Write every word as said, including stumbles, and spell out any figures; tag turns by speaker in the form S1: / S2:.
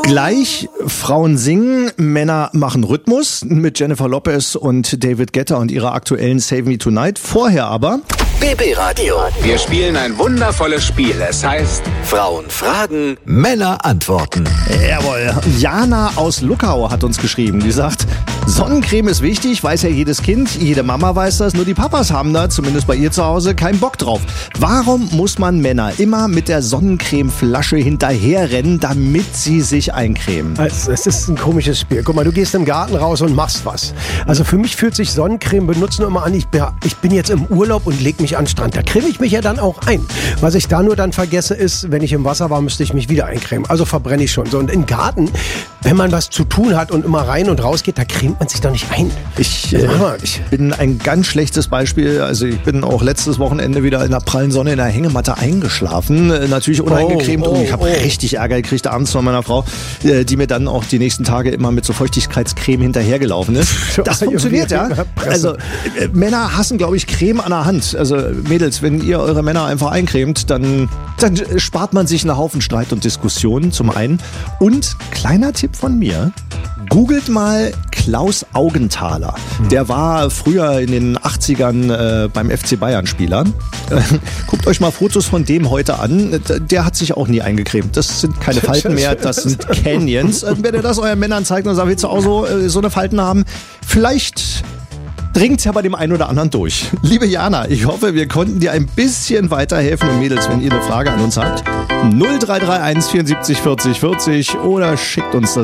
S1: Gleich Frauen singen, Männer machen Rhythmus mit Jennifer Lopez und David Guetta und ihrer aktuellen Save Me Tonight. Vorher aber
S2: B B Radio.
S3: Wir spielen ein wundervolles Spiel. Es heißt
S2: Frauen fragen, Männer antworten.
S1: Jawohl. Jana aus Luckau hat uns geschrieben. Die sagt, Sonnencreme ist wichtig, weiß ja jedes Kind, jede Mama weiß das, nur die Papas haben da, zumindest bei ihr zu Hause, keinen Bock drauf. Warum muss man Männer immer mit der Sonnencremeflasche hinterherrennen, damit sie sich eincremen?
S4: Also, es ist ein komisches Spiel. Guck mal, du gehst im Garten raus und machst was. Also für mich fühlt sich Sonnencreme benutzen immer an, ich bin, ich bin jetzt im Urlaub und leg mich an den Strand. Da creme ich mich ja dann auch ein. Was ich da nur dann vergesse ist, wenn ich im Wasser war, müsste ich mich wieder eincremen. Also verbrenne ich schon. So, und im Garten, wenn man was zu tun hat und immer rein und raus geht, da cremt man sich doch nicht ein.
S1: Ich, äh, ich bin ein ganz schlechtes Beispiel. Also ich bin auch letztes Wochenende wieder in der prallen Sonne in der Hängematte eingeschlafen. Äh, natürlich uneingecremt.
S4: Oh, oh,
S1: und ich habe
S4: oh.
S1: richtig Ärger gekriegt abends von meiner Frau, äh, die mir dann auch die nächsten Tage immer mit so Feuchtigkeitscreme hinterhergelaufen ist. Das funktioniert, ja. Also äh, Männer hassen, glaube ich, Creme an der Hand. Also Mädels, wenn ihr eure Männer einfach eincremt, dann, dann spart man sich einen Haufen Streit und Diskussionen zum einen. Und kleiner Tipp von mir, googelt mal Klaus Augenthaler. Der war früher in den achtzigern äh, beim F C Bayern Spieler. Äh, guckt euch mal Fotos von dem heute an. Der hat sich auch nie eingecremt. Das sind keine Falten mehr, das sind Canyons. Äh, wenn ihr das euren Männern zeigt und sagt, willst du auch so, äh, so eine Falten haben? Vielleicht dringt's ja bei dem einen oder anderen durch. Liebe Jana, ich hoffe, wir konnten dir ein bisschen weiterhelfen. Und Mädels, wenn ihr eine Frage an uns habt, null drei drei eins vierundsiebzig vierzig vierzig oder schickt uns das